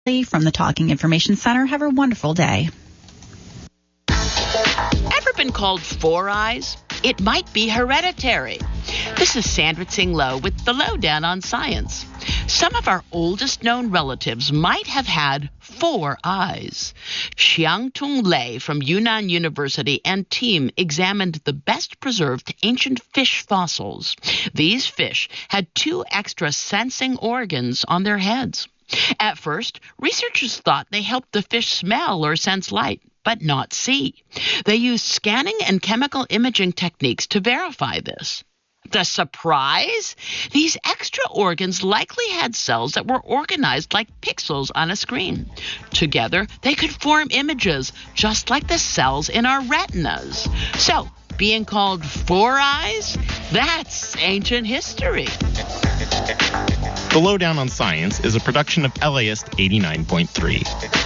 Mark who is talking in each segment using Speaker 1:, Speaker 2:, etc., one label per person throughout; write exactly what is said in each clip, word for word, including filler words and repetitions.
Speaker 1: From the Talking Information Center, have a wonderful day.
Speaker 2: Ever been called Four Eyes? It might be hereditary. This is Sandra Tsing Loh with the Lowdown on Science. Some of our oldest known relatives might have had four eyes. Xiangtung Lei from Yunnan University and team examined the best preserved ancient fish fossils. These fish had two extra sensing organs on their heads. At first, researchers thought they helped the fish smell or sense light, but not see. They used scanning and chemical imaging techniques to verify this. The surprise? These extra organs likely had cells that were organized like pixels on a screen. Together, they could form images, just like the cells in our retinas. So, being called Four Eyes? That's ancient history.
Speaker 3: The Lowdown on Science is a production of L A I S T eighty-nine point three.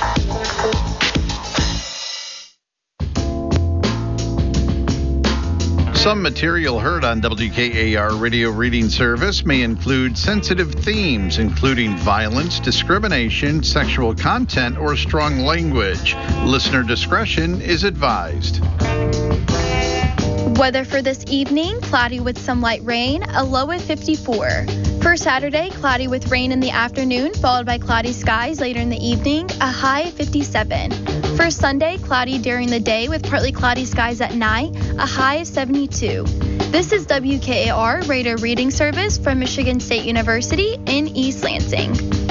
Speaker 4: Some material heard on W K A R Radio Reading Service may include sensitive themes, including violence, discrimination, sexual content, or strong language. Listener discretion is advised.
Speaker 5: Weather for this evening, cloudy with some light rain, a low of fifty-four. For Saturday, cloudy with rain in the afternoon, followed by cloudy skies later in the evening, a high of fifty-seven. For Sunday, cloudy during the day with partly cloudy skies at night, a high of seventy-two. This is W K A R Radio Reading Service from Michigan State University in East Lansing.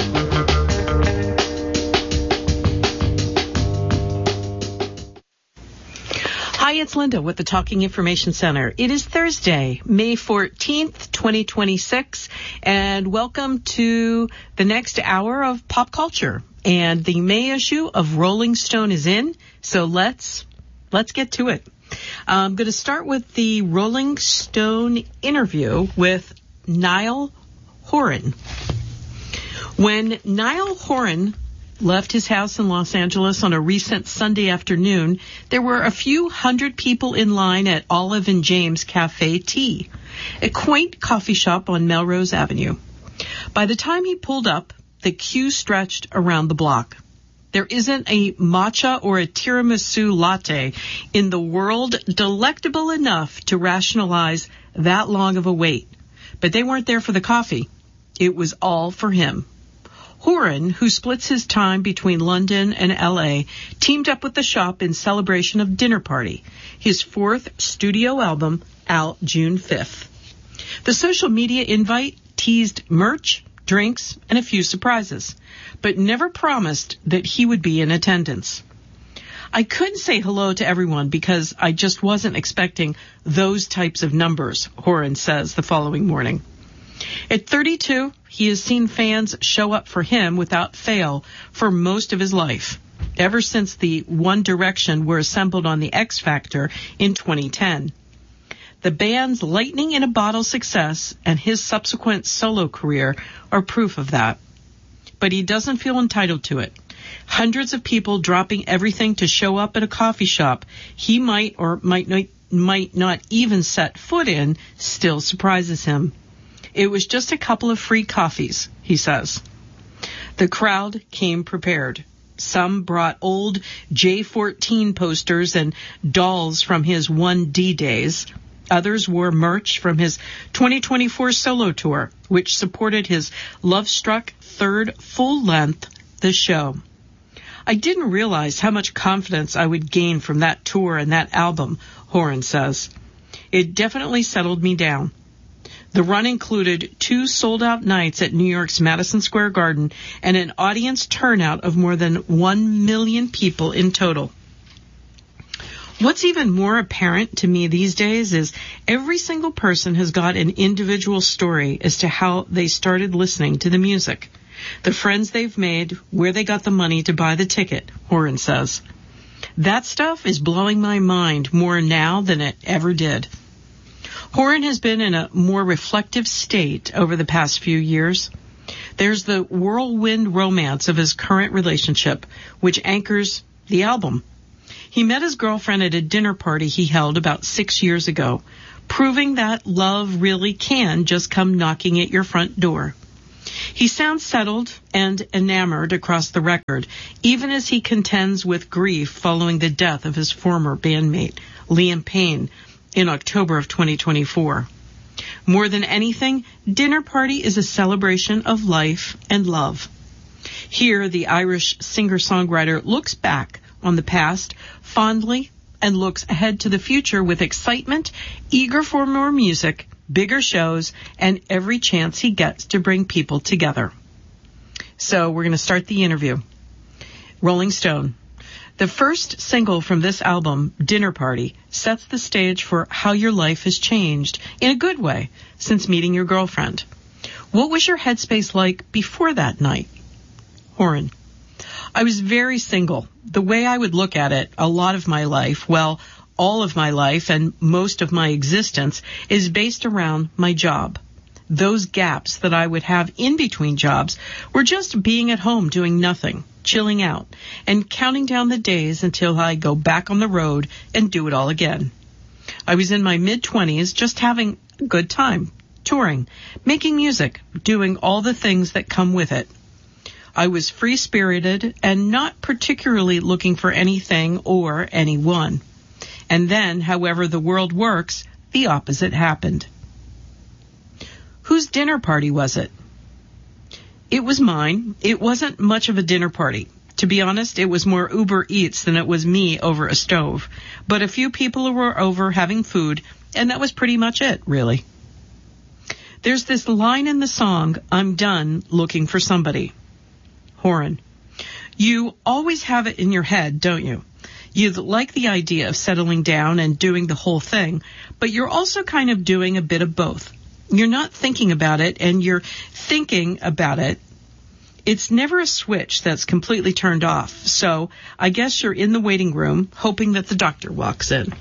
Speaker 6: Hi, it's Linda with the Talking Information Center. It is Thursday, May fourteenth, twenty twenty-six, and welcome to the next hour of pop culture. And the May issue of Rolling Stone is in, so let's let's get to it. I'm going to start with the Rolling Stone interview with Niall Horan. When Niall Horan left his house in Los Angeles on a recent Sunday afternoon, there were a few hundred people in line at Olive and James Cafe Tea, a quaint coffee shop on Melrose Avenue. By the time he pulled up, the queue stretched around the block. There isn't a matcha or a tiramisu latte in the world delectable enough to rationalize that long of a wait. But they weren't there for the coffee. It was all for him. Horan, who splits his time between London and L A, teamed up with the shop in celebration of Dinner Party, his fourth studio album, out June fifth. The social media invite teased merch, drinks, and a few surprises, but never promised that he would be in attendance. I couldn't say hello to everyone because I just wasn't expecting those types of numbers, Horan says the following morning. At thirty-two, he has seen fans show up for him without fail for most of his life, ever since the One Direction were assembled on the X Factor in twenty ten. The band's lightning-in-a-bottle success and his subsequent solo career are proof of that. But he doesn't feel entitled to it. Hundreds of people dropping everything to show up at a coffee shop he might or might not, might not even set foot in still surprises him. It was just a couple of free coffees, he says. The crowd came prepared. Some brought old J fourteen posters and dolls from his one D days. Others wore merch from his twenty twenty-four solo tour, which supported his love-struck third full-length, The Show. I didn't realize how much confidence I would gain from that tour and that album, Horan says. It definitely settled me down. The run included two sold-out nights at New York's Madison Square Garden and an audience turnout of more than one million people in total. What's even more apparent to me these days is every single person has got an individual story as to how they started listening to the music, the friends they've made, where they got the money to buy the ticket, Horan says. That stuff is blowing my mind more now than it ever did. Horan has been in a more reflective state over the past few years. There's the whirlwind romance of his current relationship, which anchors the album. He met his girlfriend at a dinner party he held about six years ago, proving that love really can just come knocking at your front door. He sounds settled and enamored across the record, even as he contends with grief following the death of his former bandmate, Liam Payne, in October of twenty twenty-four. More than anything, Dinner Party is a celebration of life and love. Here, the Irish singer-songwriter looks back on the past fondly and looks ahead to the future with excitement, eager for more music, bigger shows, and every chance he gets to bring people together. So we're going to start the interview. Rolling Stone. The first single from this album, Dinner Party, sets the stage for how your life has changed, in a good way, since meeting your girlfriend. What was your headspace like before that night? Horan. I was very single. The way I would look at it, a lot of my life, well, all of my life and most of my existence is based around my job. Those gaps that I would have in between jobs were just being at home doing nothing, chilling out, and counting down the days until I go back on the road and do it all again. I was in my mid-twenties just having a good time, touring, making music, doing all the things that come with it. I was free-spirited and not particularly looking for anything or anyone. And then, however the world works, the opposite happened. Whose dinner party was it? It was mine. It wasn't much of a dinner party. To be honest, it was more Uber Eats than it was me over a stove. But a few people were over having food, and that was pretty much it, really. There's this line in the song, I'm done looking for somebody. Horan. You always have it in your head, don't you? You like the idea of settling down and doing the whole thing, but you're also kind of doing a bit of both. You're not thinking about it, and you're thinking about it. It's never a switch that's completely turned off, so I guess you're in the waiting room, hoping that the doctor walks in.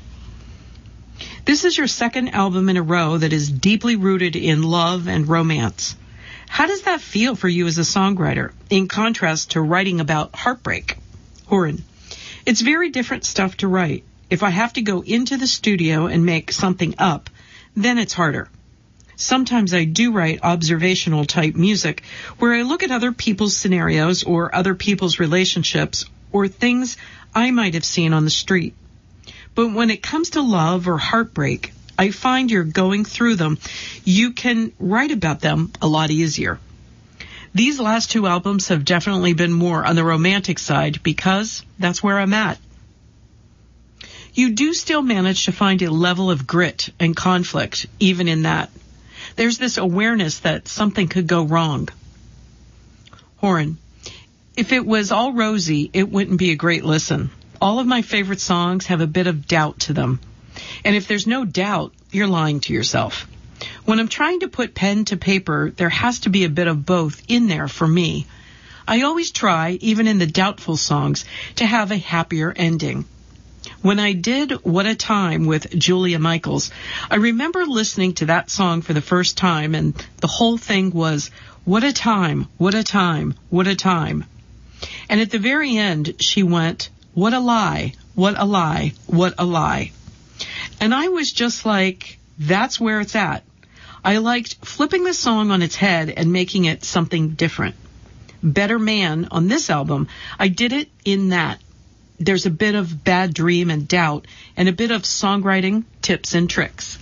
Speaker 6: This is your second album in a row that is deeply rooted in love and romance. How does that feel for you as a songwriter, in contrast to writing about heartbreak? Horan. It's very different stuff to write. If I have to go into the studio and make something up, then it's harder. Sometimes I do write observational type music where I look at other people's scenarios or other people's relationships or things I might have seen on the street. But when it comes to love or heartbreak, I find you're going through them. You can write about them a lot easier. These last two albums have definitely been more on the romantic side because that's where I'm at. You do still manage to find a level of grit and conflict, even in that. There's this awareness that something could go wrong. Horan. If it was all rosy, it wouldn't be a great listen. All of my favorite songs have a bit of doubt to them. And if there's no doubt, you're lying to yourself. When I'm trying to put pen to paper, there has to be a bit of both in there for me. I always try, even in the doubtful songs, to have a happier ending. When I did What a Time with Julia Michaels, I remember listening to that song for the first time, and the whole thing was, what a time, what a time, what a time. And at the very end, she went, what a lie, what a lie, what a lie. And I was just like, that's where it's at. I liked flipping the song on its head and making it something different. Better Man, on this album, I did it in that. There's a bit of bad dream and doubt, and a bit of songwriting tips and tricks.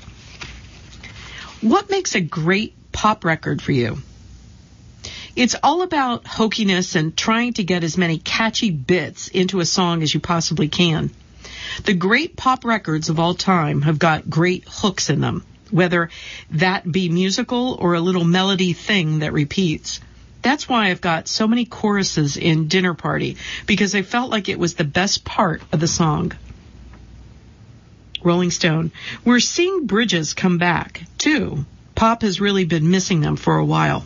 Speaker 6: What makes a great pop record for you? It's all about hokiness and trying to get as many catchy bits into a song as you possibly can. The great pop records of all time have got great hooks in them, whether that be musical or a little melody thing that repeats. That's why I've got so many choruses in Dinner Party, because I felt like it was the best part of the song. Rolling Stone. We're seeing bridges come back, too. Pop has really been missing them for a while.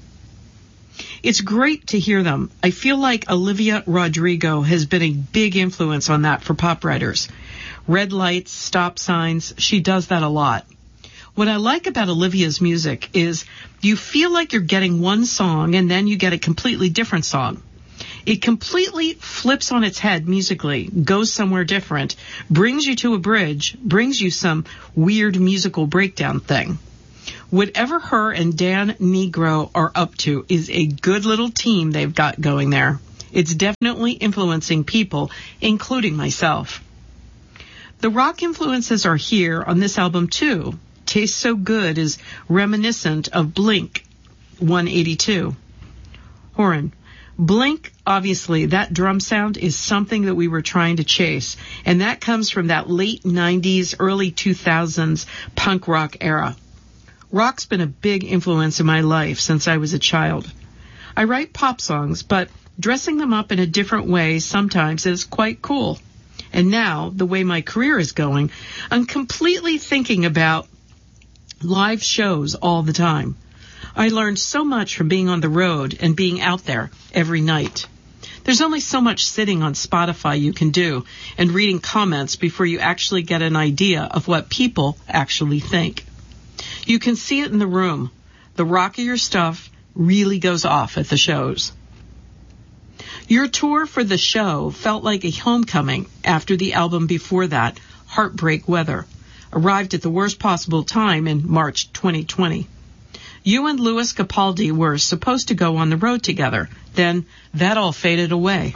Speaker 6: It's great to hear them. I feel like Olivia Rodrigo has been a big influence on that for pop writers. Red lights, stop signs, she does that a lot. What I like about Olivia's music is you feel like you're getting one song and then you get a completely different song. It completely flips on its head musically, goes somewhere different, brings you to a bridge, brings you some weird musical breakdown thing. Whatever her and Dan Negro are up to is a good little team they've got going there. It's definitely influencing people, including myself. The rock influences are here on this album too. Tastes So Good is reminiscent of Blink one eighty-two. Horan, Blink, obviously, that drum sound is something that we were trying to chase, and that comes from that late nineties, early two thousands punk rock era. Rock's been a big influence in my life since I was a child. I write pop songs, but dressing them up in a different way sometimes is quite cool. And now, the way my career is going, I'm completely thinking about live shows all the time. I learned so much from being on the road and being out there every night. There's only so much sitting on Spotify you can do and reading comments before you actually get an idea of what people actually think. You can see it in the room. The rockier stuff really goes off at the shows. Your tour for the show felt like a homecoming after the album before that, Heartbreak Weather, arrived at the worst possible time in March twenty twenty. You and Louis Capaldi were supposed to go on the road together. Then that all faded away.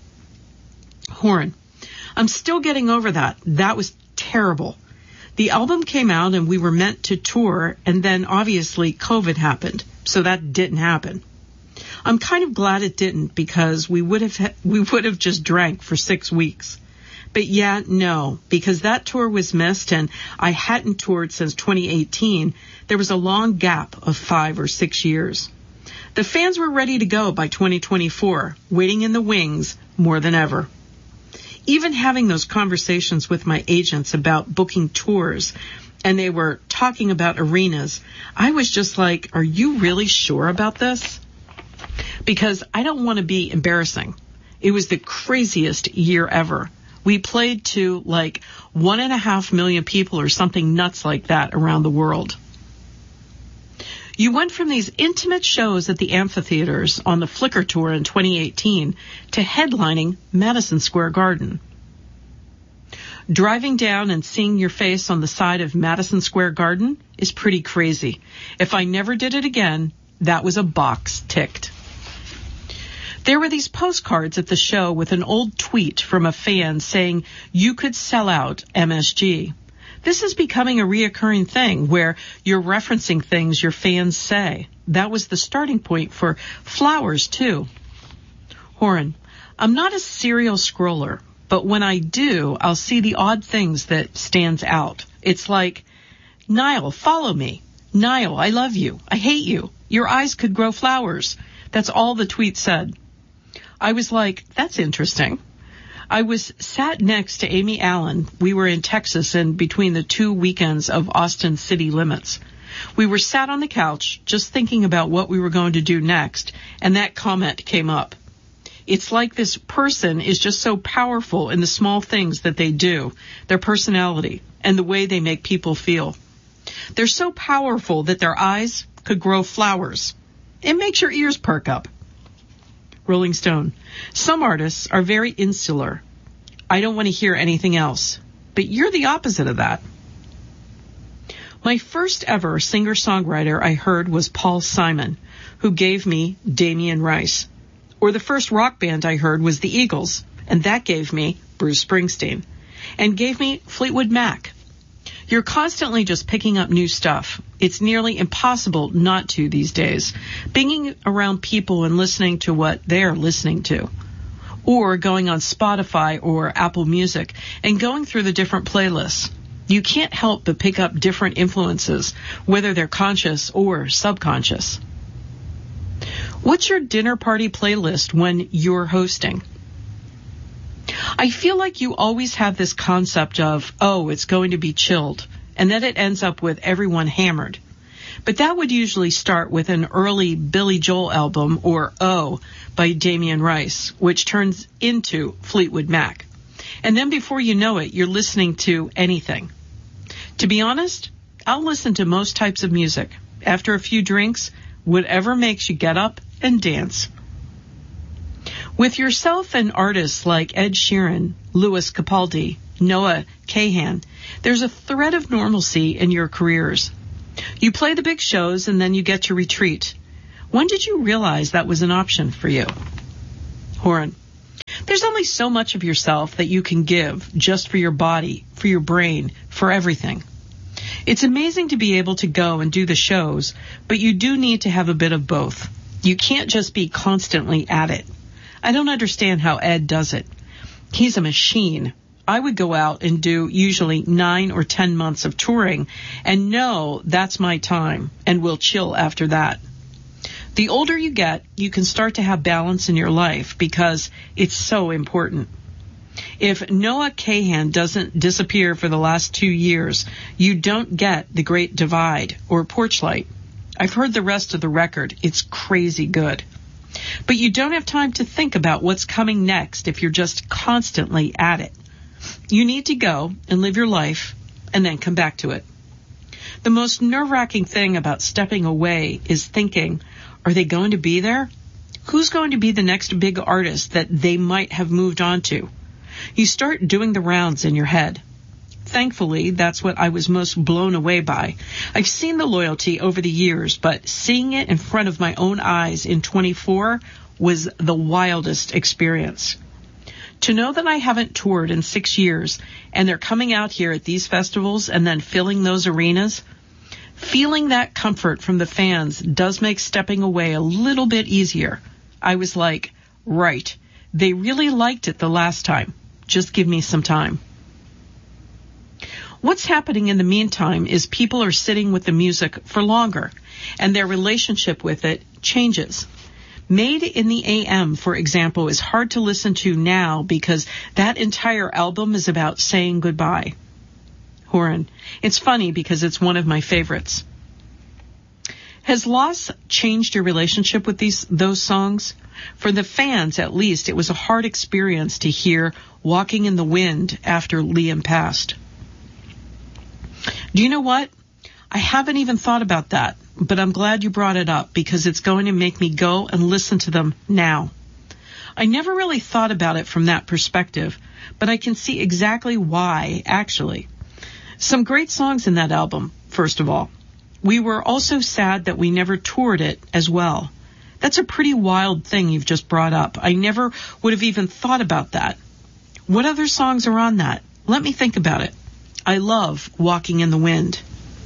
Speaker 6: Horan, I'm still getting over that. That was terrible. The album came out and we were meant to tour, and then obviously COVID happened, so that didn't happen. I'm kind of glad it didn't, because we would have we would have just drank for six weeks. But yeah, no, because that tour was missed and I hadn't toured since twenty eighteen. There was a long gap of five or six years. The fans were ready to go by twenty twenty-four, waiting in the wings more than ever. Even having those conversations with my agents about booking tours, and they were talking about arenas, I was just like, are you really sure about this? Because I don't want to be embarrassing. It was the craziest year ever. We played to like one and a half million people or something nuts like that around the world. You went from these intimate shows at the amphitheaters on the Flickr Tour in twenty eighteen to headlining Madison Square Garden. Driving down and seeing your face on the side of Madison Square Garden is pretty crazy. If I never did it again, that was a box ticked. There were these postcards at the show with an old tweet from a fan saying you could sell out M S G. This is becoming a reoccurring thing where you're referencing things your fans say. That was the starting point for Flowers, too. Horan, I'm not a serial scroller, but when I do, I'll see the odd things that stands out. It's like, Niall, follow me. Niall, I love you. I hate you. Your eyes could grow flowers. That's all the tweet said. I was like, that's interesting. I was sat next to Amy Allen. We were in Texas and between the two weekends of Austin city limits. We were sat on the couch just thinking about what we were going to do next, and that comment came up. It's like this person is just so powerful in the small things that they do, their personality, and the way they make people feel. They're so powerful that their eyes could grow flowers. It makes your ears perk up. Rolling Stone. Some artists are very insular. I don't want to hear anything else. But you're the opposite of that. My first ever singer-songwriter I heard was Paul Simon, who gave me Damien Rice. Or the first rock band I heard was the Eagles, and that gave me Bruce Springsteen, and gave me Fleetwood Mac. You're constantly just picking up new stuff. It's nearly impossible not to these days. Being around people and listening to what they're listening to. Or going on Spotify or Apple Music and going through the different playlists. You can't help but pick up different influences, whether they're conscious or subconscious. What's your dinner party playlist when you're hosting? I feel like you always have this concept of, oh, it's going to be chilled, and then it ends up with everyone hammered. But that would usually start with an early Billy Joel album, or Oh, by Damien Rice, which turns into Fleetwood Mac. And then before you know it, you're listening to anything. To be honest, I'll listen to most types of music. After a few drinks, whatever makes you get up and dance. With yourself and artists like Ed Sheeran, Louis Capaldi, Noah Kahan, there's a thread of normalcy in your careers. You play the big shows and then you get to retreat. When did you realize that was an option for you? Horan. There's only so much of yourself that you can give just for your body, for your brain, for everything. It's amazing to be able to go and do the shows, but you do need to have a bit of both. You can't just be constantly at it. I don't understand how Ed does it. He's a machine. I would go out and do usually nine or ten months of touring and know that's my time and will chill after that. The older you get, you can start to have balance in your life because it's so important. If Noah Kahan doesn't disappear for the last two years, you don't get The Great Divide or Porch Light. I've heard the rest of the record. It's crazy good. But you don't have time to think about what's coming next if you're just constantly at it. You need to go and live your life and then come back to it. The most nerve-wracking thing about stepping away is thinking, are they going to be there? Who's going to be the next big artist that they might have moved on to? You start doing the rounds in your head. Thankfully, that's what I was most blown away by. I've seen the loyalty over the years, but seeing it in front of my own eyes in twenty-four was the wildest experience. To know that I haven't toured in six years and they're coming out here at these festivals and then filling those arenas, feeling that comfort from the fans does make stepping away a little bit easier. I was like, right, they really liked it the last time. Just give me some time. What's happening in the meantime is people are sitting with the music for longer, and their relationship with it changes. Made in the A M, for example, is hard to listen to now because that entire album is about saying goodbye. Horan. It's funny because it's one of my favorites. Has loss changed your relationship with these those songs? For the fans, at least, it was a hard experience to hear Walking in the Wind after Liam passed. Do you know what? I haven't even thought about that, but I'm glad you brought it up because it's going to make me go and listen to them now. I never really thought about it from that perspective, but I can see exactly why, actually. Some great songs in that album, first of all. We were also sad that we never toured it as well. That's a pretty wild thing you've just brought up. I never would have even thought about that. What other songs are on that? Let me think about it. I love Walking in the Wind.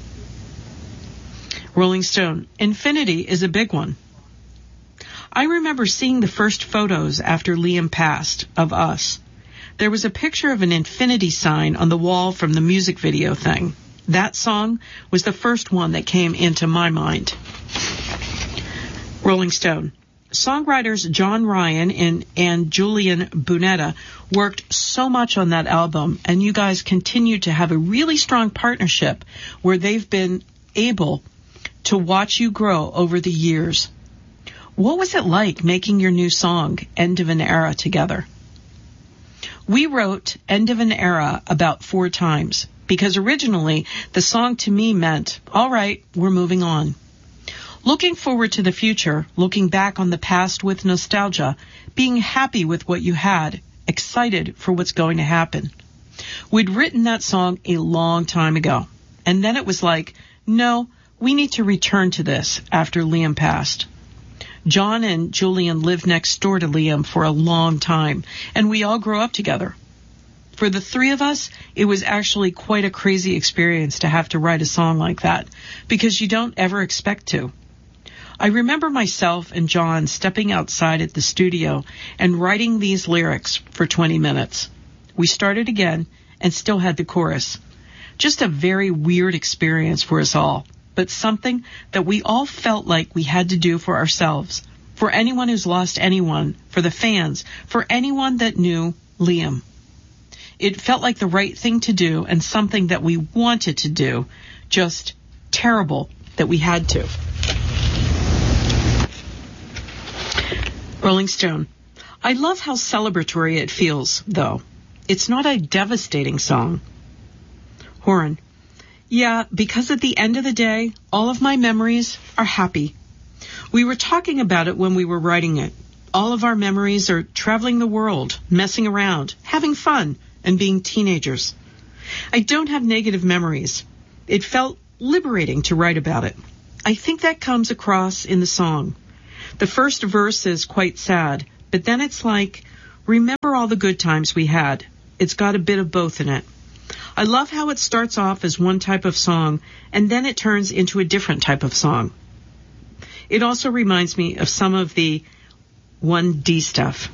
Speaker 6: Rolling Stone. Infinity is a big one. I remember seeing the first photos after Liam passed of us. There was a picture of an infinity sign on the wall from the music video thing. That song was the first one that came into my mind. Rolling Stone. Songwriters John Ryan and, and Julian Bunetta worked so much on that album, and you guys continue to have a really strong partnership where they've been able to watch you grow over the years. What was it like making your new song, End of an Era, together? We wrote End of an Era about four times because originally the song to me meant, all right, we're moving on. Looking forward to the future, looking back on the past with nostalgia, being happy with what you had, excited for what's going to happen. We'd written that song a long time ago, and then it was like, no, we need to return to this after Liam passed. John and Julian lived next door to Liam for a long time, and we all grew up together. For the three of us, it was actually quite a crazy experience to have to write a song like that, because you don't ever expect to. I remember myself and John stepping outside at the studio and writing these lyrics for twenty minutes. We started again and still had the chorus. Just a very weird experience for us all, but something that we all felt like we had to do for ourselves, for anyone who's lost anyone, for the fans, for anyone that knew Liam. It felt like the right thing to do and something that we wanted to do, just terrible that we had to. Rolling Stone. I love how celebratory it feels, though. It's not a devastating song. Horan. Yeah, because at the end of the day, all of my memories are happy. We were talking about it when we were writing it. All of our memories are traveling the world, messing around, having fun, and being teenagers. I don't have negative memories. It felt liberating to write about it. I think that comes across in the song. The first verse is quite sad, but then it's like, remember all the good times we had. It's got a bit of both in it. I love how it starts off as one type of song, and then it turns into a different type of song. It also reminds me of some of the one D stuff.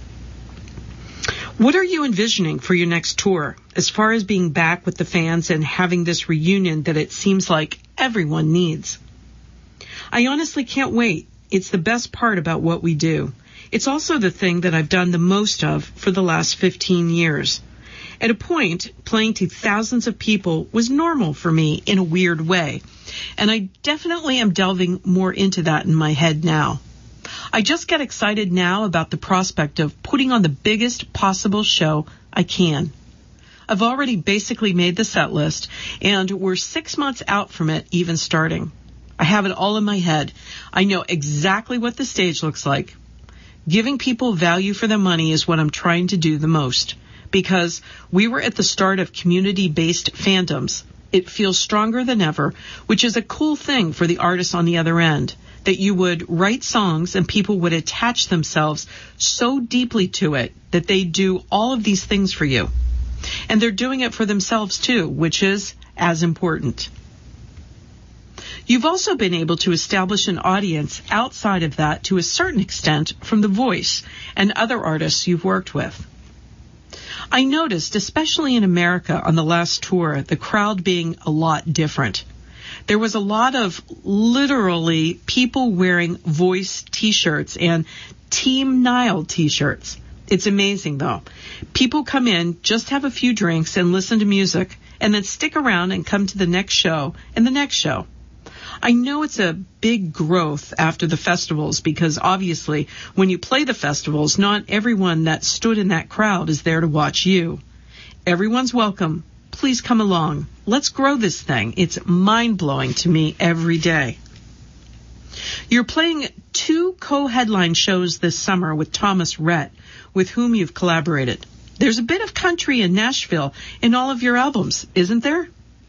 Speaker 6: What are you envisioning for your next tour, as far as being back with the fans and having this reunion that it seems like everyone needs? I honestly can't wait. It's the best part about what we do. It's also the thing that I've done the most of for the last fifteen years. At a point, playing to thousands of people was normal for me in a weird way, and I definitely am delving more into that in my head now. I just get excited now about the prospect of putting on the biggest possible show I can. I've already basically made the set list, and we're six months out from it even starting. I have it all in my head. I know exactly what the stage looks like. Giving people value for their money is what I'm trying to do the most, because we were at the start of community-based fandoms. It feels stronger than ever, which is a cool thing for the artists on the other end, that you would write songs and people would attach themselves so deeply to it that they do all of these things for you. And they're doing it for themselves too, which is as important. You've also been able to establish an audience outside of that to a certain extent from The Voice and other artists you've worked with. I noticed, especially in America on the last tour, the crowd being a lot different. There was a lot of literally people wearing Voice t-shirts and Team Nile t-shirts. It's amazing, though. People come in, just have a few drinks and listen to music, and then stick around and come to the next show and the next show. I know it's a big growth after the festivals because obviously when you play the festivals, not everyone that stood in that crowd is there to watch you. Everyone's welcome. Please come along. Let's grow this thing. It's mind-blowing to me every day. You're playing two co-headline shows this summer with Thomas Rhett, with whom you've collaborated. There's a bit of country in Nashville in all of your albums, isn't there?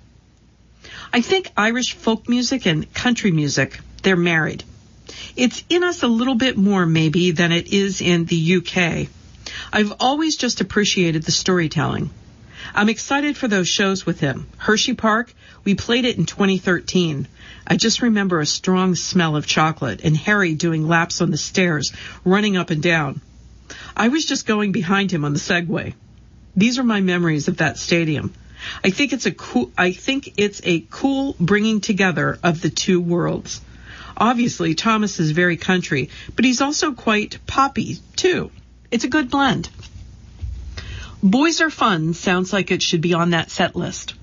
Speaker 6: I think Irish folk music and country music, they're married. It's in us a little bit more, maybe, than it is in the U K. I've always just appreciated the storytelling. I'm excited for those shows with him. Hershey Park, we played it in twenty thirteen. I just remember a strong smell of chocolate and Harry doing laps on the stairs, running up and down. I was just going behind him on the Segway. These are my memories of that stadium. I think it's a cool, I think it's a cool bringing together of the two worlds. Obviously, Thomas is very country, but he's also quite poppy, too. It's a good blend. Boys Are Fun sounds like it should be on that set list.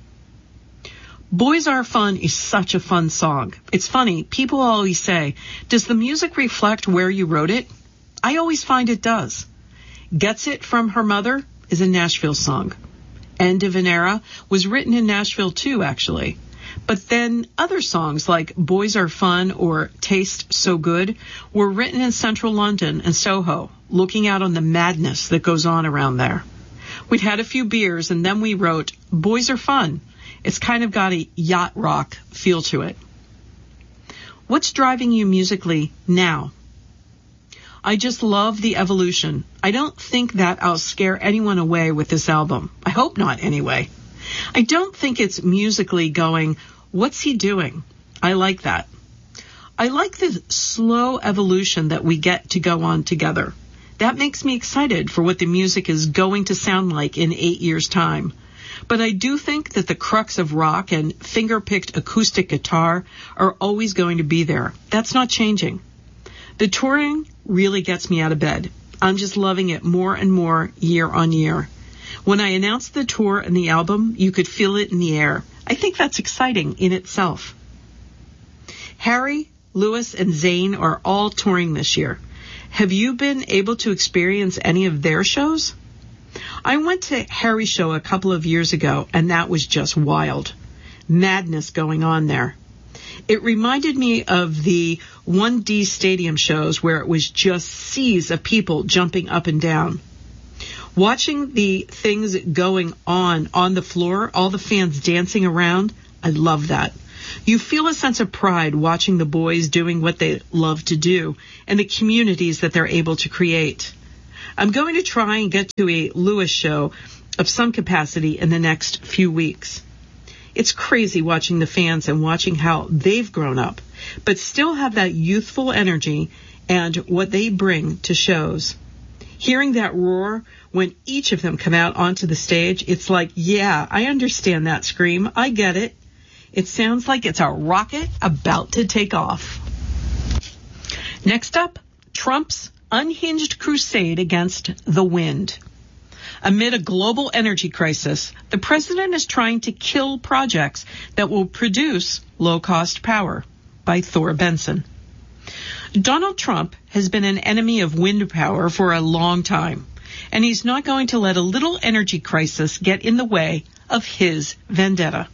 Speaker 6: Boys Are Fun is such a fun song. It's funny, people always say, does the music reflect where you wrote it? I always find it does. Gets It From Her Mother is a Nashville song. End of an Era was written in Nashville too, actually. But then other songs like Boys Are Fun or Taste So Good were written in central London and Soho, looking out on the madness that goes on around there. We'd had a few beers and then we wrote, Boys Are Fun. It's kind of got a yacht rock feel to it. What's driving you musically now? I just love the evolution. I don't think that I'll scare anyone away with this album. I hope not, anyway. I don't think it's musically going, what's he doing? I like that. I like the slow evolution that we get to go on together. That makes me excited for what the music is going to sound like in eight years' time. But I do think that the crux of rock and finger-picked acoustic guitar are always going to be there. That's not changing. The touring really gets me out of bed. I'm just loving it more and more year on year. When I announced the tour and the album, you could feel it in the air. I think that's exciting in itself. Harry, Lewis, and Zane are all touring this year. Have you been able to experience any of their shows? I went to Harry's show a couple of years ago, and that was just wild. Madness going on there. It reminded me of the one D stadium shows where it was just seas of people jumping up and down. Watching the things going on on the floor, all the fans dancing around, I love that. You feel a sense of pride watching the boys doing what they love to do and the communities that they're able to create. I'm going to try and get to a Lewis show of some capacity in the next few weeks. It's crazy watching the fans and watching how they've grown up, but still have that youthful energy and what they bring to shows. Hearing that roar when each of them come out onto the stage, it's like, yeah, I understand that scream. I get it. It sounds like it's a rocket about to take off. Next up, Trump's unhinged crusade against the wind. Amid a global energy crisis, the president is trying to kill projects that will produce low-cost power. By Thor Benson. Donald Trump has been an enemy of wind power for a long time, and he's not going to let a little energy crisis get in the way of his vendetta.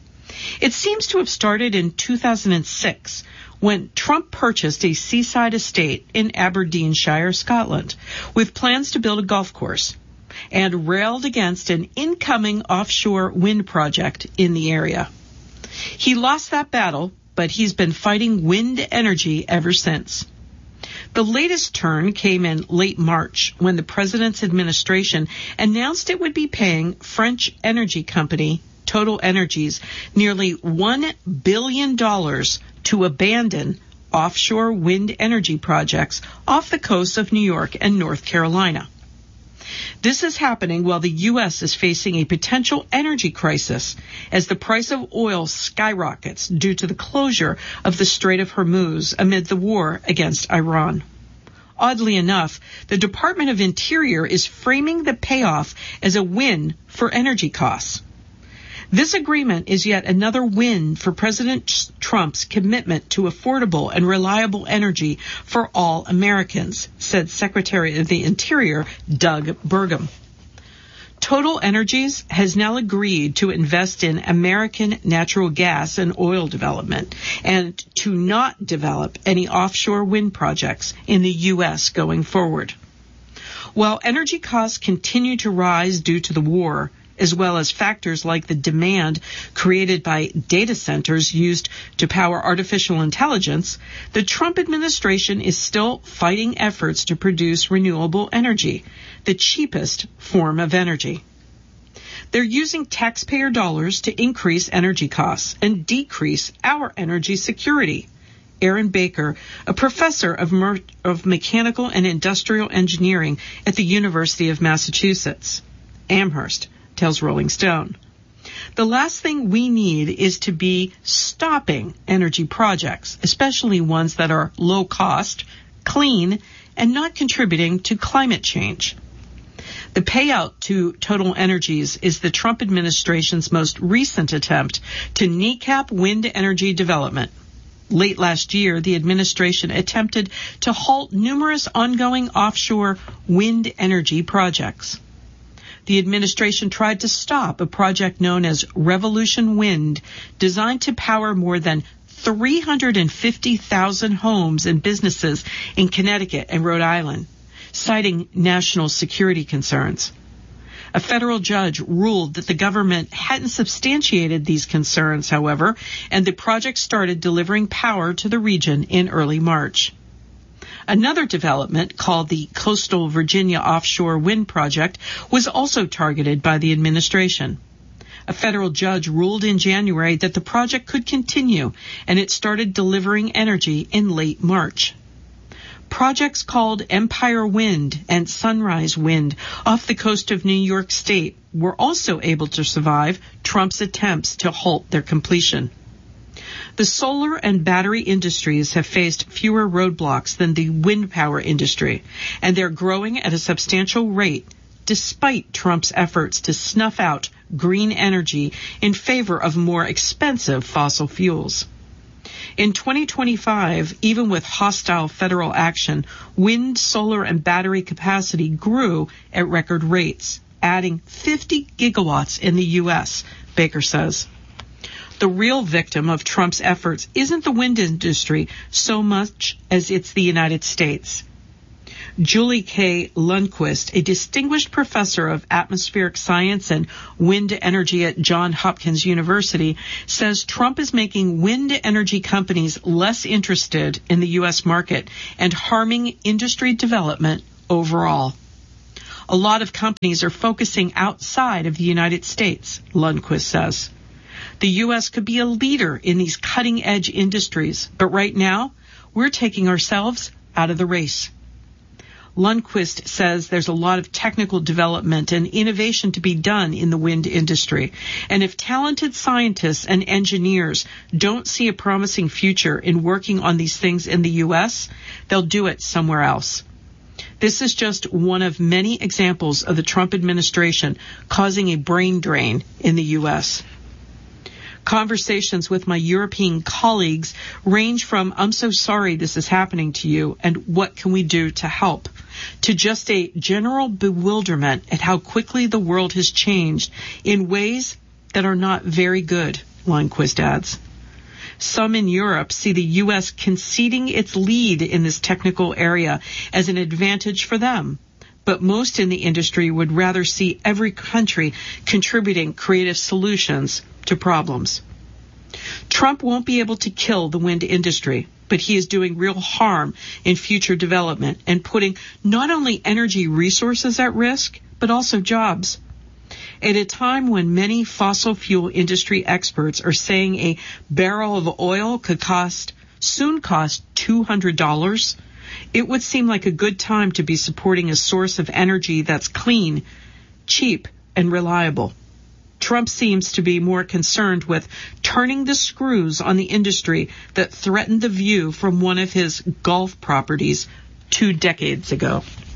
Speaker 6: It seems to have started in two thousand six when Trump purchased a seaside estate in Aberdeenshire, Scotland, with plans to build a golf course, and railed against an incoming offshore wind project in the area. He lost that battle, but he's been fighting wind energy ever since. The latest turn came in late March when the president's administration announced it would be paying French energy company Total Energies nearly one billion dollars to abandon offshore wind energy projects off the coast of New York and North Carolina. This is happening while the U S is facing a potential energy crisis as the price of oil skyrockets due to the closure of the Strait of Hormuz amid the war against Iran. Oddly enough, the Department of Interior is framing the payoff as a win for energy costs. This agreement is yet another win for President Trump's commitment to affordable and reliable energy for all Americans, said Secretary of the Interior Doug Burgum. Total Energies has now agreed to invest in American natural gas and oil development and to not develop any offshore wind projects in the U S going forward. While energy costs continue to rise due to the war, as well as factors like the demand created by data centers used to power artificial intelligence, the Trump administration is still fighting efforts to produce renewable energy, the cheapest form of energy. They're using taxpayer dollars to increase energy costs and decrease our energy security. Aaron Baker, a professor of, Mer- of mechanical and industrial engineering at the University of Massachusetts, Amherst, tells Rolling Stone. The last thing we need is to be stopping energy projects, especially ones that are low cost, clean, and not contributing to climate change. The payout to Total Energies is the Trump administration's most recent attempt to kneecap wind energy development. Late last year, the administration attempted to halt numerous ongoing offshore wind energy projects. The administration tried to stop a project known as Revolution Wind, designed to power more than three hundred fifty thousand homes and businesses in Connecticut and Rhode Island, citing national security concerns. A federal judge ruled that the government hadn't substantiated these concerns, however, and the project started delivering power to the region in early March. Another development, called the Coastal Virginia Offshore Wind Project, was also targeted by the administration. A federal judge ruled in January that the project could continue, and it started delivering energy in late March. Projects called Empire Wind and Sunrise Wind off the coast of New York State were also able to survive Trump's attempts to halt their completion. The solar and battery industries have faced fewer roadblocks than the wind power industry, and they're growing at a substantial rate despite Trump's efforts to snuff out green energy in favor of more expensive fossil fuels. In twenty twenty-five, even with hostile federal action, wind, solar, and battery capacity grew at record rates, adding fifty gigawatts in the U S, Baker says. The real victim of Trump's efforts isn't the wind industry so much as it's the United States. Julie K. Lundquist, a distinguished professor of atmospheric science and wind energy at Johns Hopkins University, says Trump is making wind energy companies less interested in the U S market and harming industry development overall. A lot of companies are focusing outside of the United States, Lundquist says. The U S could be a leader in these cutting-edge industries, but right now, we're taking ourselves out of the race. Lundquist says there's a lot of technical development and innovation to be done in the wind industry, and if talented scientists and engineers don't see a promising future in working on these things in the U S, they'll do it somewhere else. This is just one of many examples of the Trump administration causing a brain drain in the U S. Conversations with my European colleagues range from, I'm so sorry this is happening to you, and what can we do to help, to just a general bewilderment at how quickly the world has changed in ways that are not very good, Lundquist adds. Some in Europe see the U S conceding its lead in this technical area as an advantage for them, but most in the industry would rather see every country contributing creative solutions to problems. Trump won't be able to kill the wind industry, but he is doing real harm in future development and putting not only energy resources at risk, but also jobs. At a time when many fossil fuel industry experts are saying a barrel of oil could cost, soon cost two hundred dollars, it would seem like a good time to be supporting a source of energy that's clean, cheap, and reliable. Trump seems to be more concerned with turning the screws on the industry that threatened the view from one of his golf properties two decades ago.